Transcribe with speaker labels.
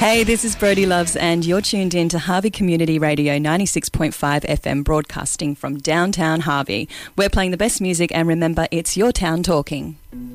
Speaker 1: Hey, this is Brody Loves and you're tuned in to Harvey Community Radio 96.5 FM, broadcasting from downtown Harvey. We're playing the best music and remember, it's your town talking.